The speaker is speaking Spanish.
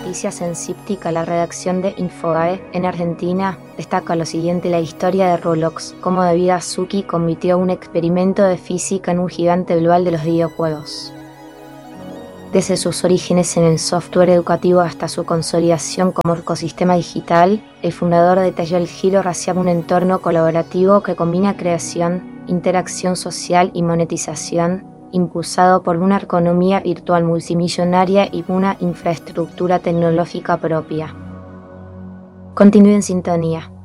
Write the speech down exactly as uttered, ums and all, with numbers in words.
noticias en Cíptica, la redacción de Infobae en Argentina destaca lo siguiente: la historia de Roblox, cómo David Azuki convirtió un experimento de física en un gigante global de los videojuegos. Desde sus orígenes en el software educativo hasta su consolidación como ecosistema digital, el fundador detalló el giro hacia un entorno colaborativo que combina creación, interacción social y monetización, impulsado por una economía virtual multimillonaria y una infraestructura tecnológica propia. Continúe en sintonía.